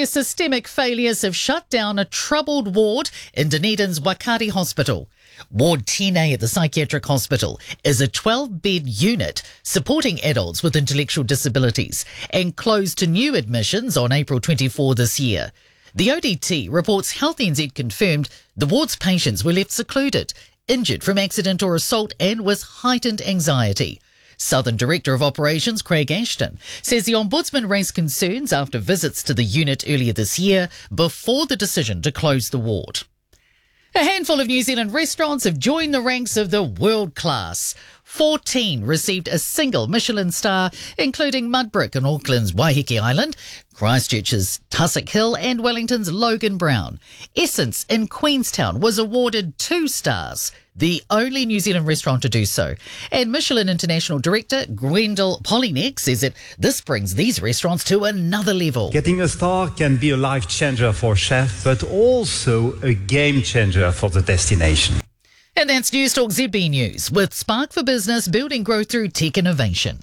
Their systemic failures have shut down a troubled ward in Dunedin's Wakari Hospital. Ward 10A at the psychiatric hospital is a 12-bed unit supporting adults with intellectual disabilities and closed to new admissions on April 24 this year. The ODT reports Health NZ confirmed the ward's patients were left secluded, injured from accident or assault and with heightened anxiety. Southern Director of Operations Craig Ashton says the Ombudsman raised concerns after visits to the unit earlier this year before the decision to close the ward. A handful of New Zealand restaurants have joined the ranks of the world class. 14 received a single Michelin star, including Mudbrick in Auckland's Waiheke Island, Christchurch's Tussock Hill and Wellington's Logan Brown. Essence in Queenstown was awarded 2 stars, the only New Zealand restaurant to do so. And Michelin International Director Gwendal Polinek says that this brings these restaurants to another level. Getting a star can be a life changer for chefs, but also a game changer for the destination. And that's Newstalk ZB News with Spark for Business, building growth through tech innovation.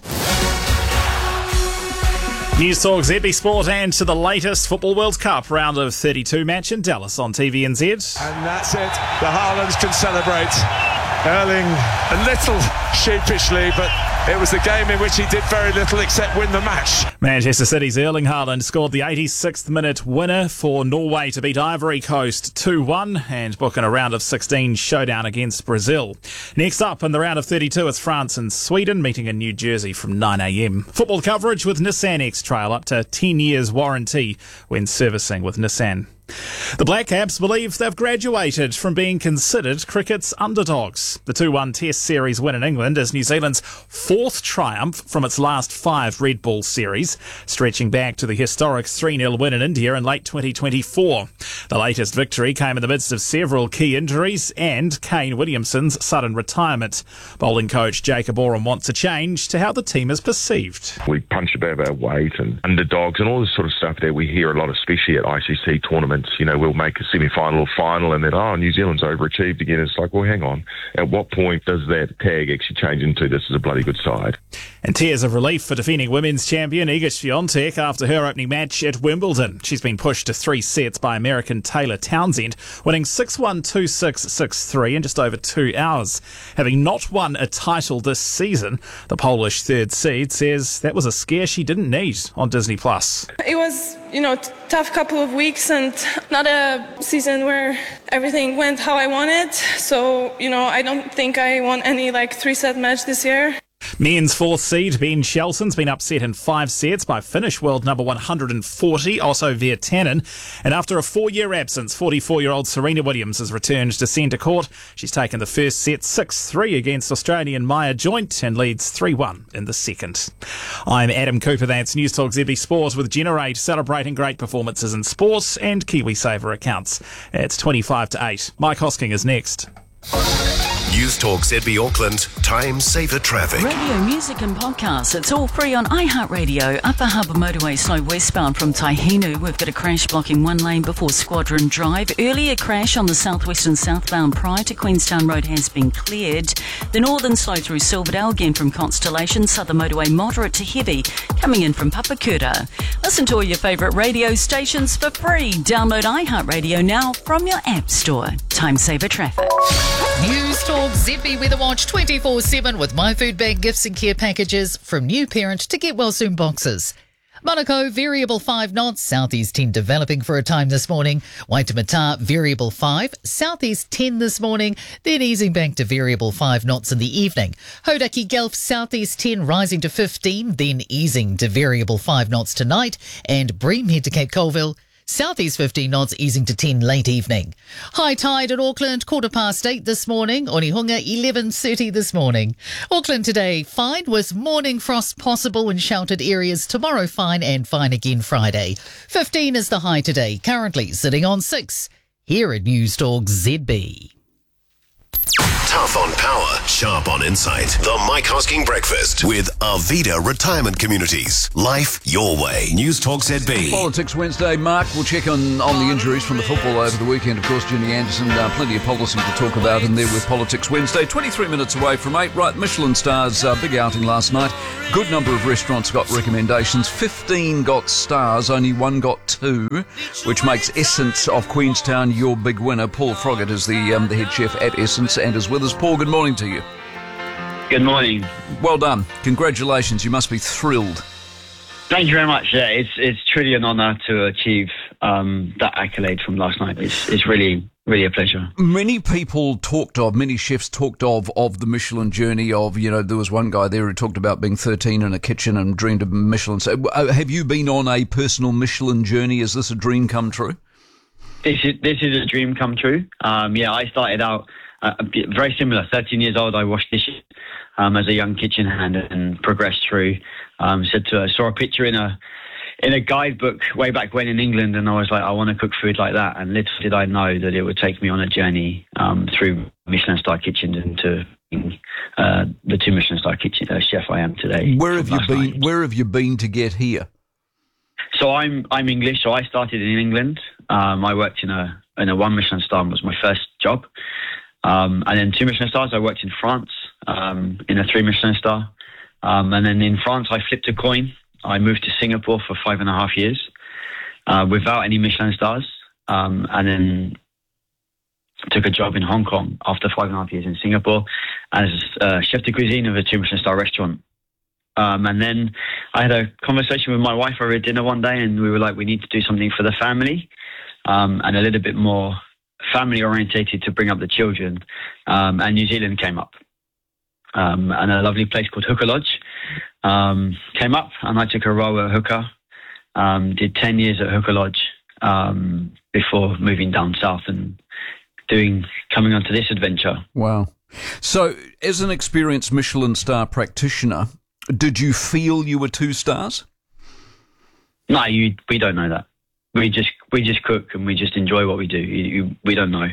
Newstalk ZB Sport and to the latest Football World Cup round of 32 match in Dallas on TVNZ. And that's it. The Haalands can celebrate. Erling a little sheepishly, but it was the game in which he did very little except win the match. Manchester City's Erling Haaland scored the 86th minute winner for Norway to beat Ivory Coast 2-1 and book in a round of 16 showdown against Brazil. Next up in the round of 32 is France and Sweden meeting in New Jersey from 9am. Football coverage with Nissan X-Trail, up to 10 years warranty when servicing with Nissan. The Black Caps believe they've graduated from being considered cricket's underdogs. The 2-1 Test series win in England is New Zealand's 4th triumph from its last 5 Red Bull series, stretching back to the historic 3-0 win in India in late 2024. The latest victory came in the midst of several key injuries and Kane Williamson's sudden retirement. Bowling coach Jacob Oram wants a change to how the team is perceived. We punch above our weight and underdogs and all this sort of stuff that we hear a lot, especially at ICC tournaments. You know, we'll make a semi-final or final and then, New Zealand's overachieved again. It's like, well, hang on. At what point does that tag actually change into this is a bloody good side? And tears of relief for defending women's champion Iga Swiatek after her opening match at Wimbledon. She's been pushed to 3 sets by American Taylor Townsend, winning 6-1, 2-6, 6-3 in just over 2 hours. Having not won a title this season, the Polish third seed says that was a scare she didn't need on Disney+. It was, tough couple of weeks and not a season where everything went how I wanted. So, I don't think I won any 3-set match this year. Men's 4th seed Ben Shelton's been upset in 5 sets by Finnish world number 140 Otto Virtanen. And after a 4-year absence, 44-year-old Serena Williams has returned to centre court. She's taken the first set 6-3 against Australian Maya Joint and leads 3-1 in the second. I'm Adam Cooper, that's Newstalk ZB Sport with Generate, celebrating great performances in sport and KiwiSaver accounts. It's 25 to 8. Mike Hosking is next. Newstalk ZB Auckland, Time Saver Traffic. Radio, music and podcasts, it's all free on iHeartRadio. Upper Harbour Motorway slow westbound from Taihinu. We've got a crash blocking one lane before Squadron Drive. Earlier crash on the southwestern southbound prior to Queenstown Road has been cleared. The northern slow through Silverdale again from Constellation. Southern Motorway moderate to heavy coming in from Papakura. Listen to all your favourite radio stations for free. Download iHeartRadio now from your app store. Time Saver Traffic. Newstalk ZB Weather Watch 24/7 with My Food Bag gifts and care packages from new parent to get well soon boxes. Manukau, variable 5 knots, southeast 10 developing for a time this morning. Waitemata, variable 5, southeast 10 this morning, then easing back to variable 5 knots in the evening. Hodaki Gulf, southeast 10 rising to 15, then easing to variable 5 knots tonight. And Breamhead to Cape Colville, southeast 15 knots easing to 10 late evening. High tide at Auckland, 8:15 this morning. Onehunga, 11:30 this morning. Auckland today, fine with morning frost possible in sheltered areas. Tomorrow, fine and fine again Friday. 15 is the high today, currently sitting on 6. Here at Newstalk ZB. Tough on power, sharp on insight. The Mike Hosking Breakfast with Arvida Retirement Communities. Life your way. News Talk ZB. Politics Wednesday. Mark will check on the injuries from the football over the weekend. Of course, Ginny Anderson, plenty of policy to talk about in there with Politics Wednesday. 23 minutes away from 8. Right, Michelin stars, big outing last night. Good number of restaurants got recommendations. 15 got stars, only 1 got 2, which makes Essence of Queenstown your big winner. Paul Froggatt is the head chef at Essence and is with us. Paul, good morning to you. Good morning. Well done. Congratulations. You must be thrilled. Thank you very much. Yeah, it's truly an honour to achieve that accolade from last night. It's really a pleasure. Many chefs talked of the Michelin journey of, there was one guy there who talked about being 13 in a kitchen and dreamed of Michelin. So have you been on a personal Michelin journey? Is this a dream come true? This is a dream come true. I started out very similar. 13 years old, I washed dishes as a young kitchen hand and progressed through. Saw a picture in a guidebook way back when in England, and I was like, I want to cook food like that. And little did I know that it would take me on a journey through Michelin star kitchens into the 2 Michelin star kitchen chef I am today. Where have you been? Where have you been to get here? So I'm English. So I started in England. I worked in a 1 Michelin star was my first job, and then 2 Michelin stars. I worked in France in a 3 Michelin star, and then in France I flipped a coin. I moved to Singapore for 5.5 years without any Michelin stars, and then took a job in Hong Kong after 5.5 years in Singapore as chef de cuisine of a 2 Michelin star restaurant. And then I had a conversation with my wife over dinner one day, and we were like, we need to do something for the family, and a little bit more family orientated to bring up the children. And New Zealand came up, and a lovely place called Hooker Lodge came up, and I took a role at Hooker. Did 10 years at Hooker Lodge before moving down south and coming onto this adventure. Wow. So as an experienced Michelin star practitioner, did you feel you were 2 stars? No, we don't know that. We just cook and we just enjoy what we do. We don't know.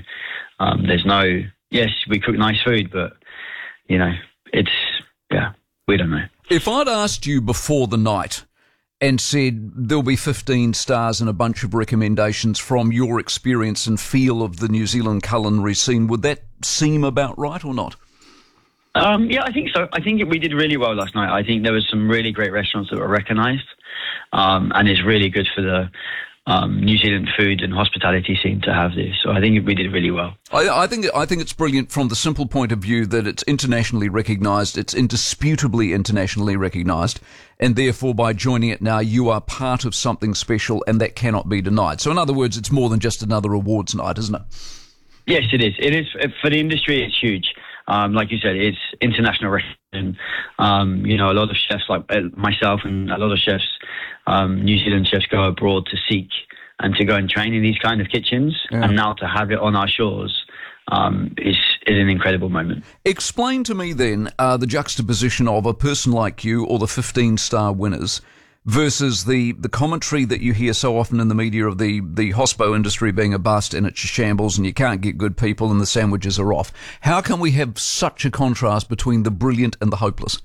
Yes, we cook nice food, but we don't know. If I'd asked you before the night and said there'll be 15 stars and a bunch of recommendations from your experience and feel of the New Zealand culinary scene, would that seem about right or not? Yeah, I think so. I think we did really well last night. I think there was some really great restaurants that were recognised, and it's really good for the New Zealand food and hospitality scene to have this. So I think we did really well. I think it's brilliant from the simple point of view that it's internationally recognised. It's indisputably internationally recognised, and therefore by joining it now, you are part of something special, and that cannot be denied. So in other words, it's more than just another awards night, isn't it? Yes, it is. It is for the industry. It's huge. Like you said, it's international recognition. A lot of chefs like myself and a lot of chefs, New Zealand chefs, go abroad to seek and to go and train in these kind of kitchens. Yeah. And now to have it on our shores is an incredible moment. Explain to me then the juxtaposition of a person like you or the 15-star winners versus the commentary that you hear so often in the media of the hospo industry being a bust and it's a shambles and you can't get good people and the sandwiches are off. How can we have such a contrast between the brilliant and the hopeless?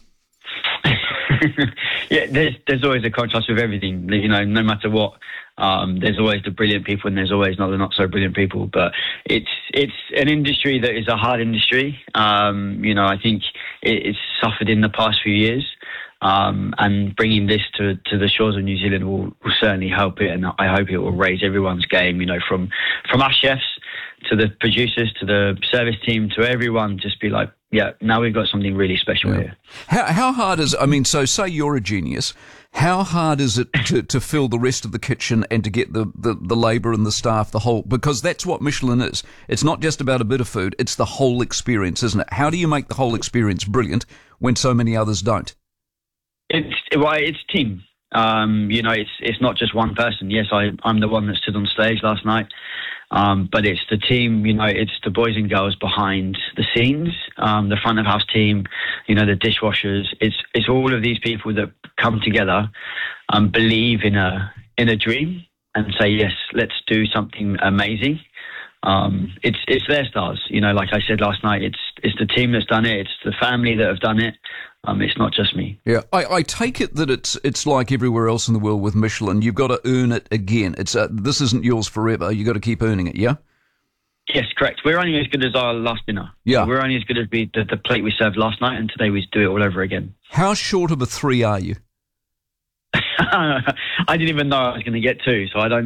Yeah, there's always a contrast with everything. No matter what, there's always the brilliant people and there's always the not so brilliant people. But it's an industry that is a hard industry. I think it's suffered in the past few years. And bringing this to the shores of New Zealand will certainly help it, and I hope it will raise everyone's game, from our chefs to the producers to the service team to everyone, just be like, yeah, now we've got something really special here. How hard is, so say you're a genius, how hard is it to fill the rest of the kitchen and to get the labour and the staff, the whole, because that's what Michelin is. It's not just about a bit of food, it's the whole experience, isn't it? How do you make the whole experience brilliant when so many others don't? It's team. It's not just one person. Yes, I'm the one that stood on stage last night, but it's the team. It's the boys and girls behind the scenes, the front of house team. The dishwashers. It's all of these people that come together and believe in a dream and say, yes, let's do something amazing. It's their stars. You know, like I said last night, it's the team that's done it. It's the family that have done it. It's not just me. Yeah, I take it that it's like everywhere else in the world with Michelin. You've got to earn it again. This isn't yours forever. You've got to keep earning it, yeah? Yes, correct. We're only as good as our last dinner. Yeah. So we're only as good as the plate we served last night, and today we do it all over again. How short of a 3 are you? I didn't even know I was going to get 2, so I don't